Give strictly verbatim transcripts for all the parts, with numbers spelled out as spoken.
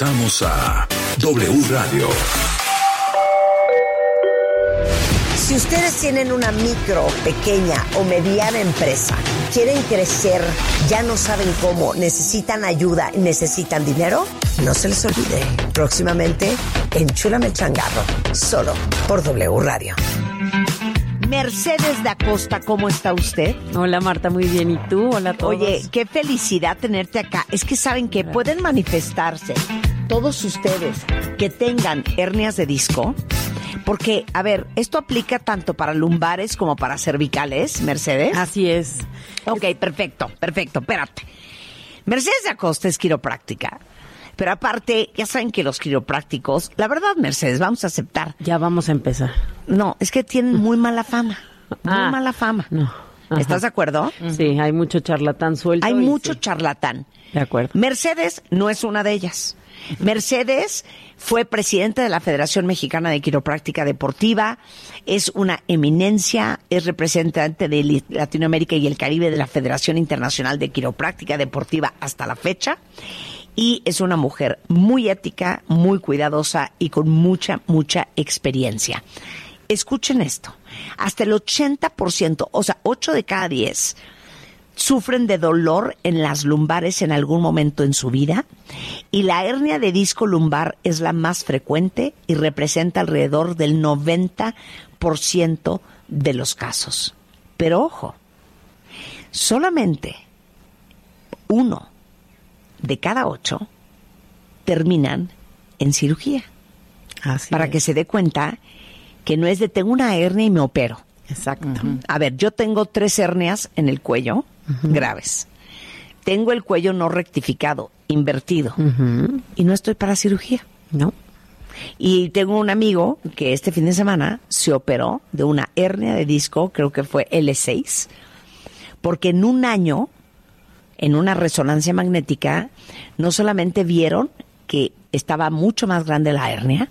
Regresamos a W Radio. Si ustedes tienen una micro, pequeña o mediana empresa, quieren crecer, ya no saben cómo, necesitan ayuda, necesitan dinero, no se les olvide. Próximamente, Enchúlame el Changarro, solo por W Radio. Mercedes da Costa, ¿cómo está usted? Hola Marta, muy bien. ¿Y tú? Hola a todos. Oye, qué felicidad tenerte acá. Es que saben que pueden manifestarse todos ustedes que tengan hernias de disco. Porque, a ver, esto aplica tanto para lumbares como para cervicales, Mercedes. Así es. Ok, perfecto, perfecto, espérate. Mercedes Acosta es quiropráctica. Pero aparte, ya saben que los quiroprácticos, la verdad, Mercedes, vamos a aceptar. Ya vamos a empezar. No, es que tienen muy mala fama. Muy ah, mala fama. No. Ajá. ¿Estás de acuerdo? Sí, hay mucho charlatán suelto. Hay mucho sí. charlatán. De acuerdo. Mercedes no es una de ellas. Mercedes fue presidenta de la Federación Mexicana de Quiropráctica Deportiva, es una eminencia, es representante de Latinoamérica y el Caribe de la Federación Internacional de Quiropráctica Deportiva hasta la fecha, y es una mujer muy ética, muy cuidadosa y con mucha, mucha experiencia. Escuchen esto, hasta el ochenta por ciento, o sea, ocho de cada diez, sufren de dolor en las lumbares en algún momento en su vida, y la hernia de disco lumbar es la más frecuente y representa alrededor del noventa por ciento de los casos. Pero ojo, solamente uno de cada ocho terminan en cirugía. Así para es. que se dé cuenta que no es de tengo una hernia y me opero. Exacto. Uh-huh. A ver, yo tengo tres hernias en el cuello, uh-huh, graves. Tengo el cuello no rectificado, invertido, uh-huh, y no estoy para cirugía. No. Y tengo un amigo que este fin de semana se operó de una hernia de disco, creo que fue L seis, porque en un año, en una resonancia magnética, no solamente vieron que estaba mucho más grande la hernia,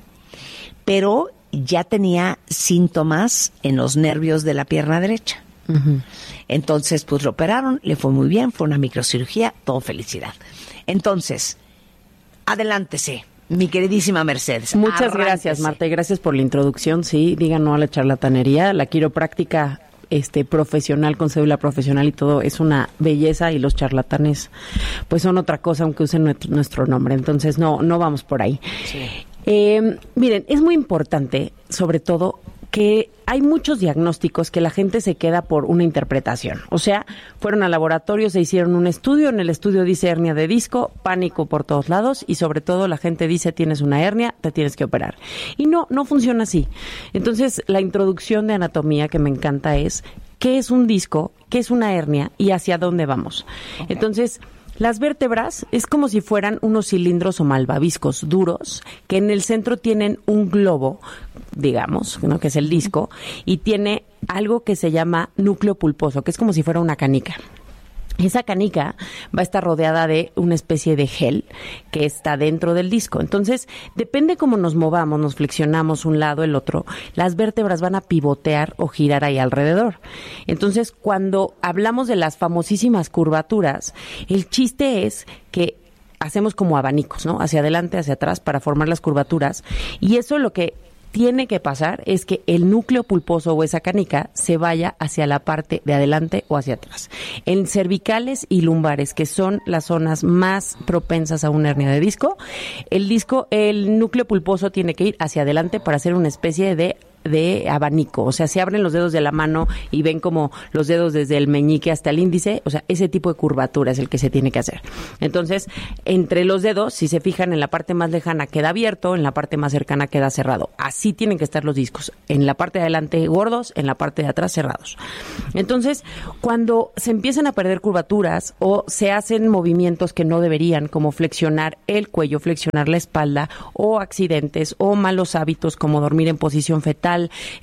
pero ya tenía síntomas en los nervios de la pierna derecha. Uh-huh. Entonces, pues lo operaron, le fue muy bien, fue una microcirugía, todo felicidad. Entonces, adelántese, mi queridísima Mercedes. Muchas Arránquese. gracias, Marta, y gracias por la introducción. Sí, digan no a la charlatanería. La quiropráctica este profesional, con cédula profesional y todo, es una belleza, y los charlatanes pues son otra cosa, aunque usen nuestro, nuestro nombre. Entonces, no, no vamos por ahí. Sí. Eh, miren, es muy importante, sobre todo, que hay muchos diagnósticos que la gente se queda por una interpretación. O sea, fueron al laboratorio, se hicieron un estudio, en el estudio dice hernia de disco, pánico por todos lados, y sobre todo la gente dice tienes una hernia, te tienes que operar. Y no, no funciona así. Entonces, la introducción de anatomía que me encanta es qué es un disco, qué es una hernia y hacia dónde vamos. Okay. Entonces, las vértebras es como si fueran unos cilindros o malvaviscos duros que en el centro tienen un globo, digamos, ¿no?, que es el disco, y tiene algo que se llama núcleo pulposo, que es como si fuera una canica. Esa canica va a estar rodeada de una especie de gel que está dentro del disco. Entonces, depende cómo nos movamos, nos flexionamos un lado, el otro, las vértebras van a pivotear o girar ahí alrededor. Entonces, cuando hablamos de las famosísimas curvaturas, el chiste es que hacemos como abanicos, ¿no? Hacia adelante, hacia atrás, para formar las curvaturas. Y eso es lo que tiene que pasar, es que el núcleo pulposo o esa canica se vaya hacia la parte de adelante o hacia atrás. En cervicales y lumbares, que son las zonas más propensas a una hernia de disco, el disco, el núcleo pulposo tiene que ir hacia adelante para hacer una especie de de abanico, o sea, se abren los dedos de la mano y ven como los dedos desde el meñique hasta el índice, o sea, ese tipo de curvatura es el que se tiene que hacer. Entonces, entre los dedos, si se fijan, en la parte más lejana queda abierto, en la parte más cercana queda cerrado. Así tienen que estar los discos, en la parte de adelante gordos, en la parte de atrás cerrados. Entonces, cuando se empiezan a perder curvaturas o se hacen movimientos que no deberían, como flexionar el cuello, flexionar la espalda, o accidentes o malos hábitos como dormir en posición fetal,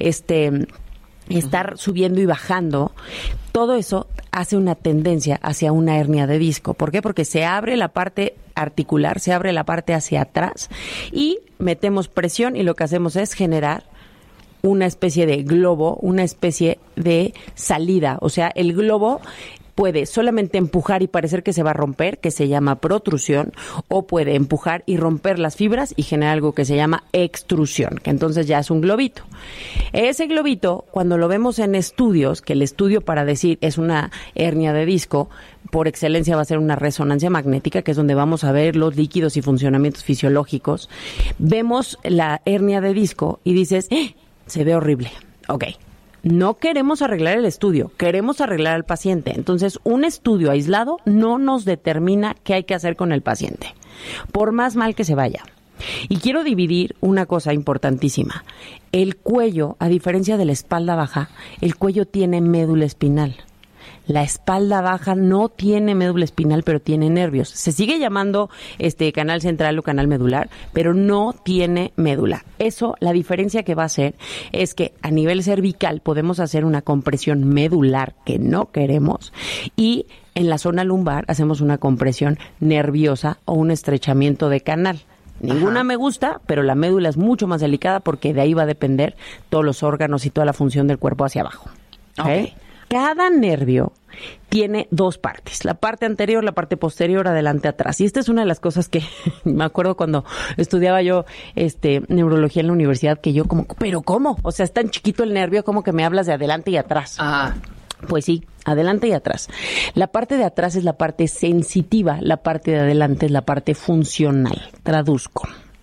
este estar subiendo y bajando, todo eso hace una tendencia hacia una hernia de disco. ¿Por qué? Porque se abre la parte articular, se abre la parte hacia atrás y metemos presión, y lo que hacemos es generar una especie de globo, una especie de salida. O sea, el globo puede solamente empujar y parecer que se va a romper, que se llama protrusión, o puede empujar y romper las fibras y generar algo que se llama extrusión, que entonces ya es un globito. Ese globito, cuando lo vemos en estudios, que el estudio para decir es una hernia de disco, por excelencia va a ser una resonancia magnética, que es donde vamos a ver los líquidos y funcionamientos fisiológicos, vemos la hernia de disco y dices, ¡eh! Se ve horrible. Ok. No queremos arreglar el estudio, queremos arreglar al paciente. Entonces, un estudio aislado no nos determina qué hay que hacer con el paciente, por más mal que se vaya. Y quiero dividir una cosa importantísima. El cuello, a diferencia de la espalda baja, el cuello tiene médula espinal. La espalda baja no tiene médula espinal, pero tiene nervios. Se sigue llamando este canal central o canal medular, pero no tiene médula. Eso, la diferencia que va a hacer es que a nivel cervical podemos hacer una compresión medular que no queremos y en la zona lumbar hacemos una compresión nerviosa o un estrechamiento de canal. Ninguna Ajá. me gusta, pero la médula es mucho más delicada porque de ahí va a depender todos los órganos y toda la función del cuerpo hacia abajo. ¿Okay? Okay. Cada nervio tiene dos partes, la parte anterior, la parte posterior, adelante, atrás. Y esta es una de las cosas que me acuerdo cuando estudiaba yo este neurología en la universidad, que yo como, ¿pero cómo? O sea, es tan chiquito el nervio, como que me hablas de adelante y atrás. Ajá. Pues sí, adelante y atrás. La parte de atrás es la parte sensitiva, la parte de adelante es la parte funcional. Traduzco.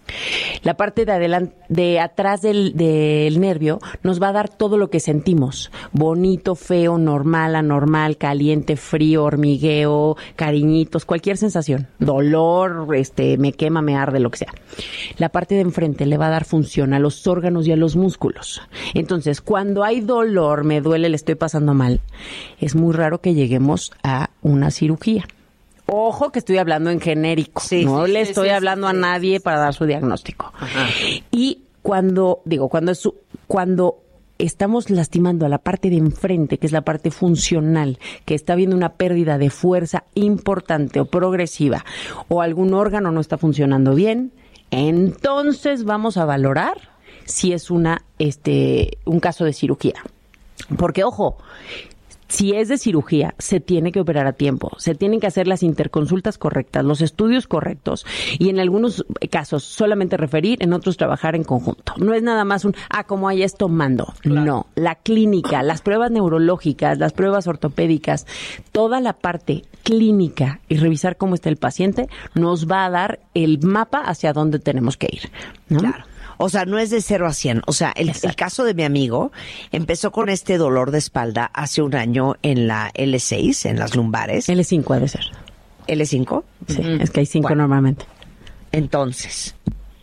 La parte de adelante, de atrás del, del nervio nos va a dar todo lo que sentimos. Bonito, feo, normal, anormal, caliente, frío, hormigueo, cariñitos, cualquier sensación. Dolor, este, me quema, me arde, lo que sea. La parte de enfrente le va a dar función a los órganos y a los músculos. Entonces, cuando hay dolor, me duele, le estoy pasando mal, es muy raro que lleguemos a una cirugía. Ojo que estoy hablando en genérico, sí, no sí, le estoy sí, hablando sí, a nadie sí, para dar su diagnóstico. Ajá. Y cuando, digo, cuando es su, cuando estamos lastimando a la parte de enfrente, que es la parte funcional, que está habiendo una pérdida de fuerza importante o progresiva, o algún órgano no está funcionando bien, entonces vamos a valorar si es una, este, un caso de cirugía. Porque, ojo, si es de cirugía, se tiene que operar a tiempo, se tienen que hacer las interconsultas correctas, los estudios correctos y en algunos casos solamente referir, en otros trabajar en conjunto. No es nada más un, ah, como hay esto, mando. Claro. No, la clínica, las pruebas neurológicas, las pruebas ortopédicas, toda la parte clínica y revisar cómo está el paciente nos va a dar el mapa hacia dónde tenemos que ir, ¿no? Claro. O sea, no es de cero a cien. O sea, el, el caso de mi amigo empezó con este dolor de espalda hace un año en la L seis, en las lumbares. L cinco ha de ser. ¿L cinco? Sí, mm. es que hay cinco bueno, normalmente. Entonces,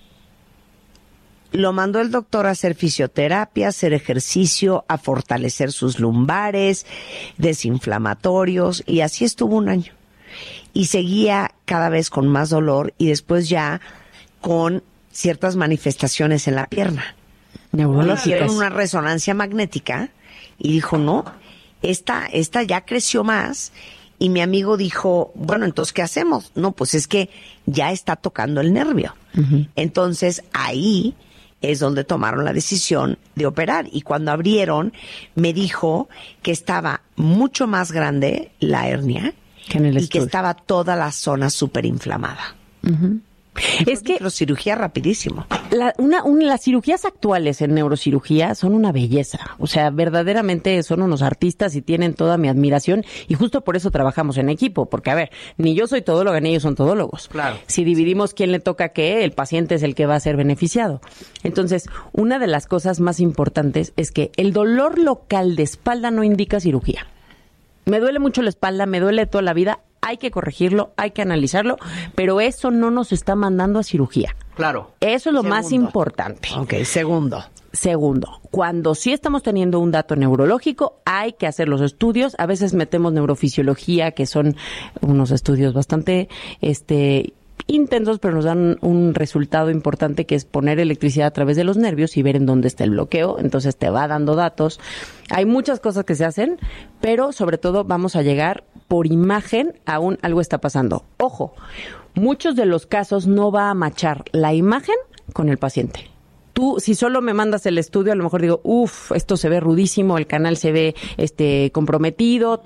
lo mandó el doctor a hacer fisioterapia, a hacer ejercicio, a fortalecer sus lumbares, desinflamatorios, y así estuvo un año. Y seguía cada vez con más dolor y después ya con ciertas manifestaciones en la pierna. Neurológicas. Hicieron una resonancia magnética y dijo, no, esta, esta ya creció más. Y mi amigo dijo, bueno, entonces, ¿qué hacemos? No, pues es que ya está tocando el nervio. Uh-huh. Entonces, ahí es donde tomaron la decisión de operar. Y cuando abrieron, me dijo que estaba mucho más grande la hernia que en el y estudio. Que estaba toda la zona súper inflamada. Uh-huh. Es que cirugía rapidísimo. La, una, una, las cirugías actuales en neurocirugía son una belleza. O sea, verdaderamente son unos artistas y tienen toda mi admiración. Y justo por eso trabajamos en equipo. Porque, a ver, ni yo soy todóloga ni ellos son todólogos. Claro. Si dividimos quién le toca qué, el paciente es el que va a ser beneficiado. Entonces, una de las cosas más importantes es que el dolor local de espalda no indica cirugía. Me duele mucho la espalda, me duele toda la vida. Hay que corregirlo, hay que analizarlo, pero eso no nos está mandando a cirugía. Claro. Eso es lo Segundo. más importante. Ok, segundo. Segundo, cuando sí estamos teniendo un dato neurológico, hay que hacer los estudios. A veces metemos neurofisiología, que son unos estudios bastante este intensos, pero nos dan un resultado importante, que es poner electricidad a través de los nervios y ver en dónde está el bloqueo. Entonces te va dando datos. Hay muchas cosas que se hacen, pero sobre todo vamos a llegar por imagen, aún algo está pasando. Ojo, muchos de los casos no va a machar la imagen con el paciente. Tú, si solo me mandas el estudio, a lo mejor digo, uff, esto se ve rudísimo, el canal se ve este comprometido, todo.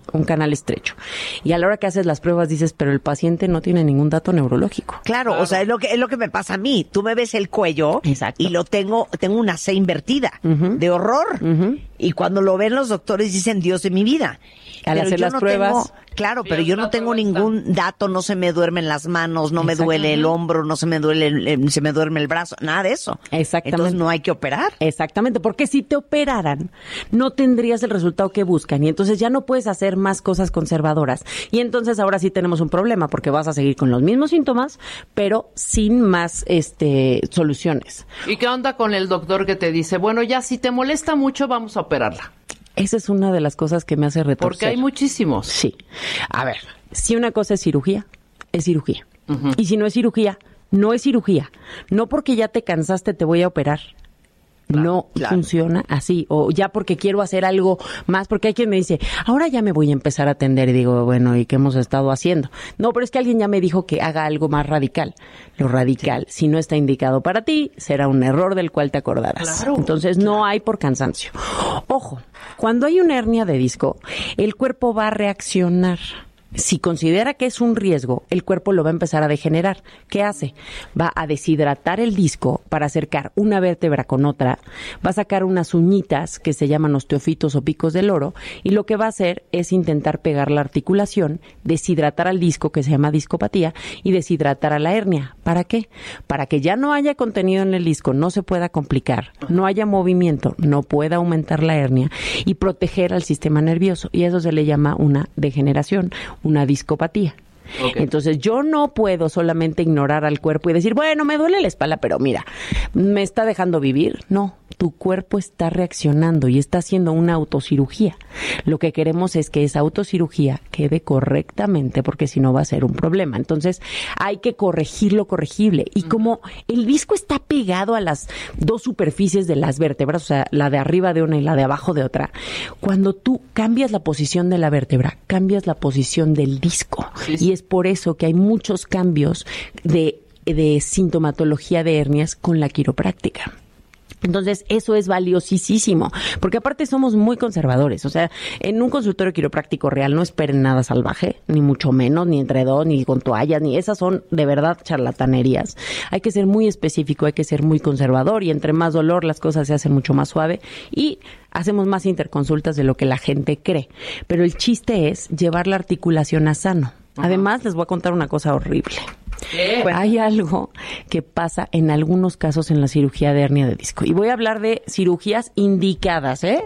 un canal estrecho. Y a la hora que haces las pruebas dices, pero el paciente no tiene ningún dato neurológico. Claro, claro. O sea, es lo que es lo que me pasa a mí. Tú me ves el cuello. Exacto. Y lo tengo, tengo una C invertida, uh-huh. de horror. Uh-huh. Y cuando lo ven los doctores dicen, Dios de mi vida. Al pero hacer yo las no pruebas. Tengo, claro, pero yo no tengo ningún dato, no se me duermen las manos, no me duele el hombro, no se me duele, el, se me duerme el brazo, nada de eso. Exactamente. Entonces no hay que operar. Exactamente, porque si te operaran, no tendrías el resultado que buscan y entonces ya no puedes hacer más cosas conservadoras. Y entonces ahora sí tenemos un problema porque vas a seguir con los mismos síntomas, pero sin más este soluciones. ¿Y qué onda con el doctor que te dice, bueno, ya si te molesta mucho, vamos a operarla? Esa es una de las cosas que me hace retorcer. Porque hay muchísimos. Sí. A ver, si una cosa es cirugía, es cirugía. Uh-huh. Y si no es cirugía, no es cirugía. No porque ya te cansaste te voy a operar. Claro, no claro. funciona así. O ya porque quiero hacer algo más, porque hay quien me dice, ahora ya me voy a empezar a atender. Y digo, bueno, ¿y qué hemos estado haciendo? No, pero es que alguien ya me dijo que haga algo más radical. Lo radical, sí. si no está indicado para ti, será un error del cual te acordarás. Claro, Entonces claro. no hay por cansancio. Ojo, cuando hay una hernia de disco, el cuerpo va a reaccionar. Si considera que es un riesgo, el cuerpo lo va a empezar a degenerar. ¿Qué hace? Va a deshidratar el disco para acercar una vértebra con otra, va a sacar unas uñitas que se llaman osteofitos o picos del loro, y lo que va a hacer es intentar pegar la articulación, deshidratar al disco, que se llama discopatía, y deshidratar a la hernia. ¿Para qué? Para que ya no haya contenido en el disco, no se pueda complicar, no haya movimiento, no pueda aumentar la hernia, y proteger al sistema nervioso. Y eso se le llama una degeneración, una discopatía. Okay. Entonces yo no puedo solamente ignorar al cuerpo y decir, bueno, me duele la espalda, pero mira, ¿me está dejando vivir? No, tu cuerpo está reaccionando y está haciendo una autocirugía. Lo que queremos es que esa autocirugía quede correctamente, porque si no va a ser un problema. Entonces hay que corregir lo corregible. Y como el disco está pegado a las dos superficies de las vértebras, o sea, la de arriba de una y la de abajo de otra, cuando tú cambias la posición de la vértebra, cambias la posición del disco. Sí, sí. Y es por eso que hay muchos cambios de, de sintomatología de hernias con la quiropráctica. Entonces, eso es valiosísimo, porque aparte somos muy conservadores. O sea, en un consultorio quiropráctico real no esperen nada salvaje, ni mucho menos, ni entre dos, ni con toallas, ni esas son de verdad charlatanerías. Hay que ser muy específico, hay que ser muy conservador, y entre más dolor las cosas se hacen mucho más suave y hacemos más interconsultas de lo que la gente cree. Pero el chiste es llevar la articulación a sano. Ajá. Además, les voy a contar una cosa horrible. ¿Qué? Hay algo que pasa en algunos casos en la cirugía de hernia de disco. Y voy a hablar de cirugías indicadas, ¿eh?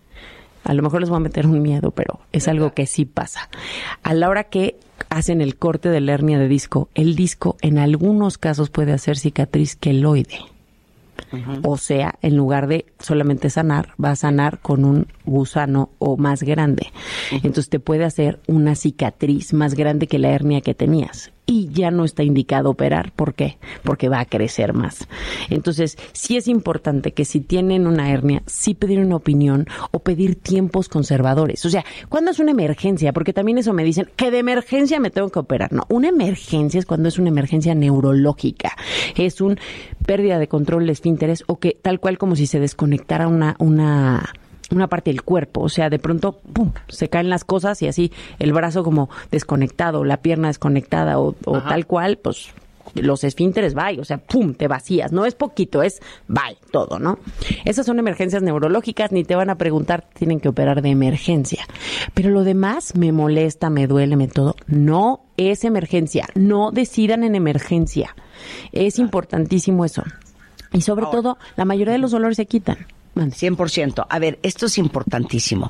A lo mejor les voy a meter un miedo, pero es algo que sí pasa. A la hora que hacen el corte de la hernia de disco, el disco en algunos casos puede hacer cicatriz queloide. Uh-huh. O sea, en lugar de solamente sanar, va a sanar con un gusano o más grande. Uh-huh. Entonces te puede hacer una cicatriz más grande que la hernia que tenías. Y ya no está indicado operar. ¿Por qué? Porque va a crecer más. Entonces, sí es importante que si tienen una hernia, sí pedir una opinión o pedir tiempos conservadores. O sea, ¿cuándo es una emergencia? Porque también eso me dicen, que de emergencia me tengo que operar. No, una emergencia es cuando es una emergencia neurológica. Es una pérdida de control de esfínteres o que tal cual como si se desconectara una... una una parte del cuerpo, o sea, de pronto, pum, se caen las cosas y así el brazo como desconectado, la pierna desconectada o, o tal cual, pues los esfínteres, bye, o sea, pum, te vacías, no es poquito, es bye, todo, ¿no? Esas son emergencias neurológicas, ni te van a preguntar, tienen que operar de emergencia, pero lo demás me molesta, me duele, me todo, no es emergencia, no decidan en emergencia, es importantísimo eso, y sobre Ahora. todo, la mayoría de los dolores se quitan. cien por ciento. A ver, esto es importantísimo.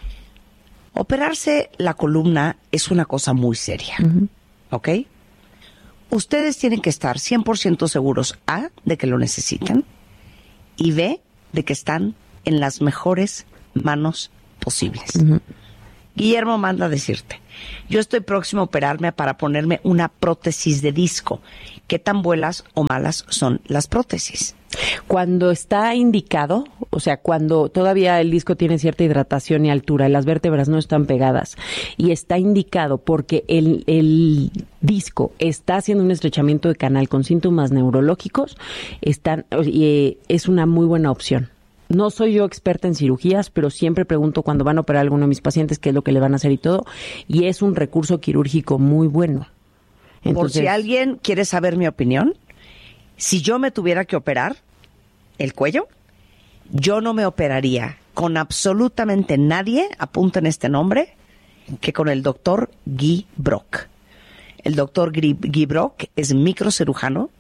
Operarse la columna es una cosa muy seria, uh-huh. ¿ok? Ustedes tienen que estar cien por ciento seguros, A, de que lo necesitan, y B, de que están en las mejores manos posibles. Uh-huh. Guillermo manda a decirte, yo estoy próximo a operarme para ponerme una prótesis de disco. ¿Qué tan buenas o malas son las prótesis? Cuando está indicado, o sea, cuando todavía el disco tiene cierta hidratación y altura y las vértebras no están pegadas y está indicado porque el, el disco está haciendo un estrechamiento de canal con síntomas neurológicos, están, eh, es una muy buena opción. No soy yo experta en cirugías, pero siempre pregunto cuando van a operar a alguno de mis pacientes qué es lo que le van a hacer y todo. Y es un recurso quirúrgico muy bueno. Entonces, por si alguien quiere saber mi opinión, si yo me tuviera que operar el cuello, yo no me operaría con absolutamente nadie, apunten este nombre, que con el doctor Guy Brock. El doctor Guy Brock es microcirujano,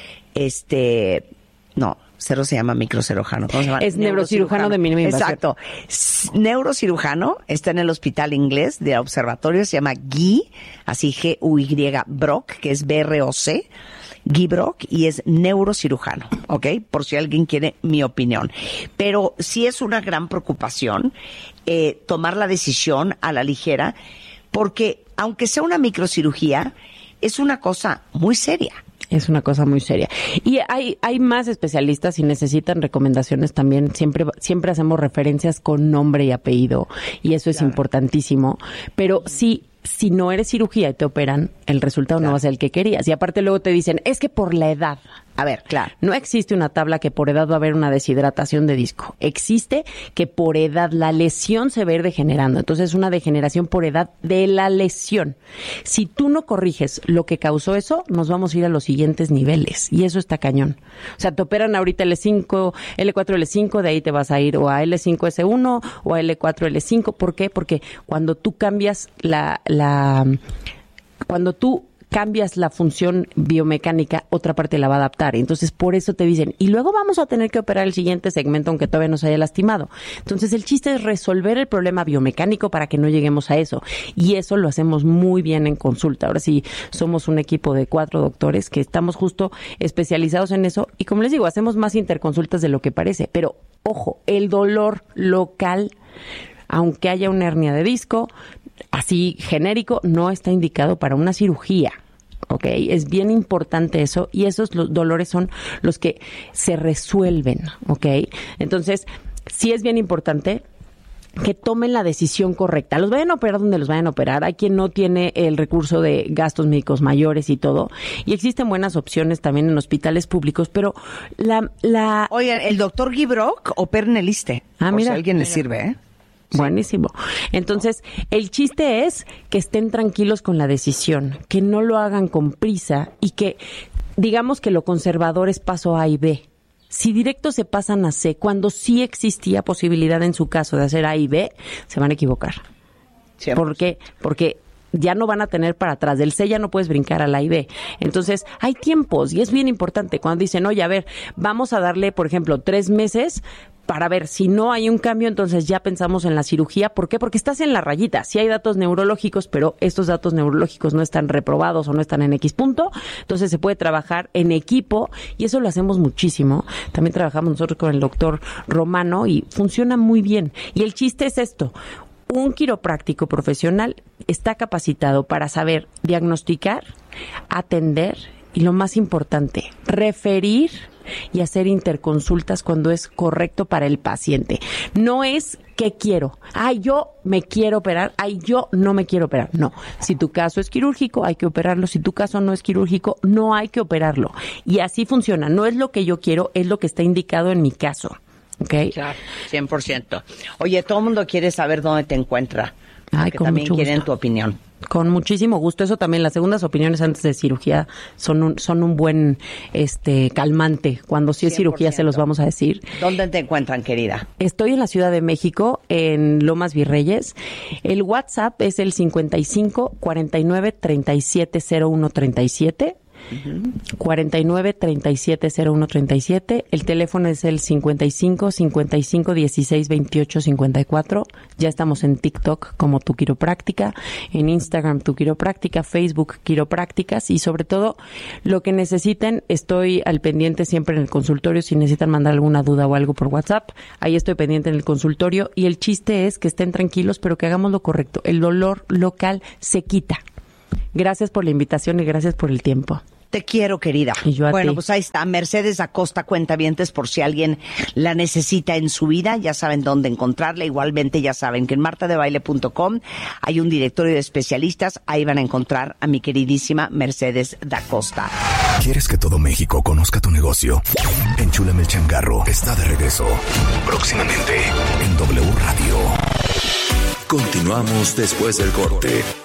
este, no, cero se llama microcirujano. ¿Cómo se llama? Es neurocirujano de mínima invasión. Exacto. Neurocirujano, está en el hospital inglés de observatorio, se llama Guy, así G U Y Brock, que es B R O C, Guy Brock, y es neurocirujano, ¿ok? Por si alguien quiere mi opinión. Pero sí es una gran preocupación eh, tomar la decisión a la ligera, porque aunque sea una microcirugía, es una cosa muy seria. Es una cosa muy seria. Y hay hay más especialistas y necesitan recomendaciones también. Siempre siempre hacemos referencias con nombre y apellido y eso es claro. importantísimo. Pero sí, si no eres cirugía y te operan, el resultado claro. no va a ser el que querías. Y aparte luego te dicen, es que por la edad. A ver, claro, no existe una tabla que por edad va a haber una deshidratación de disco. Existe que por edad la lesión se va a ir degenerando. Entonces es una degeneración por edad de la lesión. Si tú no corriges lo que causó eso, nos vamos a ir a los siguientes niveles. Y eso está cañón. O sea, te operan ahorita L cinco, L cuatro, L cinco, de ahí te vas a ir o a L cinco S uno o a L cuatro, L cinco. ¿Por qué? Porque cuando tú cambias la... la cuando tú cambias la función biomecánica, otra parte la va a adaptar. Entonces, por eso te dicen, y luego vamos a tener que operar el siguiente segmento, aunque todavía no se haya lastimado. Entonces, el chiste es resolver el problema biomecánico para que no lleguemos a eso. Y eso lo hacemos muy bien en consulta. Ahora sí, somos un equipo de cuatro doctores que estamos justo especializados en eso. Y como les digo, hacemos más interconsultas de lo que parece. Pero, ojo, el dolor local, aunque haya una hernia de disco, así genérico, no está indicado para una cirugía, ¿ok? Es bien importante eso, y esos los dolores son los que se resuelven, ¿ok? Entonces, sí es bien importante que tomen la decisión correcta. Los vayan a operar donde los vayan a operar. Hay quien no tiene el recurso de gastos médicos mayores y todo, y existen buenas opciones también en hospitales públicos, pero la... la... Oye, el doctor Guy Brock opera en el ISSSTE, ah, por mira, si a alguien mira. le sirve, ¿eh? Sí. Buenísimo. Entonces, el chiste es que estén tranquilos con la decisión, que no lo hagan con prisa y que, digamos que lo conservador es paso A y B. Si directo se pasan a C, cuando sí existía posibilidad en su caso de hacer A y B, se van a equivocar. Siempre. ¿Por qué? Porque ya no van a tener para atrás. Del C ya no puedes brincar al A y B. Entonces, hay tiempos y es bien importante cuando dicen, oye, a ver, vamos a darle, por ejemplo, tres meses para ver si no hay un cambio, entonces ya pensamos en la cirugía. ¿Por qué? Porque estás en la rayita. Sí hay datos neurológicos, pero estos datos neurológicos no están reprobados o no están en X punto. Entonces se puede trabajar en equipo y eso lo hacemos muchísimo. También trabajamos nosotros con el doctor Romano y funciona muy bien. Y el chiste es esto. Un quiropráctico profesional está capacitado para saber diagnosticar, atender y, lo más importante, referir y hacer interconsultas cuando es correcto para el paciente. No es ¿qué quiero? Ay, yo me quiero operar. Ay, yo no me quiero operar. No. Si tu caso es quirúrgico, hay que operarlo. Si tu caso no es quirúrgico, no hay que operarlo. Y así funciona. No es lo que yo quiero, es lo que está indicado en mi caso. ¿Ok? Claro, cien por ciento. Oye, todo el mundo quiere saber dónde te encuentra. Ay, que con también mucho quieren gusto. tu opinión. Con muchísimo gusto. Eso también, las segundas opiniones antes de cirugía son un, son un buen este calmante. Cuando sí es cien por ciento. cirugía se los vamos a decir. ¿Dónde te encuentran, querida? Estoy en la Ciudad de México, en Lomas Virreyes. El WhatsApp es el cincuenta y cinco, cuarenta y nueve, treinta y siete, cero uno, treinta y siete. Uh-huh. cuarenta y nueve, treinta y siete, cero uno, treinta y siete. El teléfono es el cincuenta y cinco, cincuenta y cinco, dieciséis, veintiocho, cincuenta y cuatro. Ya estamos en TikTok como Tu Quiropráctica, en Instagram Tu Quiropráctica, Facebook Quiroprácticas, y sobre todo lo que necesiten, estoy al pendiente siempre en el consultorio. Si necesitan mandar alguna duda o algo por WhatsApp, ahí estoy pendiente en el consultorio, y el chiste es que estén tranquilos, pero que hagamos lo correcto. El dolor local se quita. Gracias por la invitación y gracias por el tiempo. Te quiero, querida. Y yo a bueno, ti. pues ahí está, Mercedes Acosta, cuentavientes, por si alguien la necesita en su vida, ya saben dónde encontrarla. Igualmente ya saben que en marta de baile punto com hay un directorio de especialistas, ahí van a encontrar a mi queridísima Mercedes Acosta. ¿Quieres que todo México conozca tu negocio? Enchúlame el changarro está de regreso. Próximamente en W Radio. Continuamos después del corte.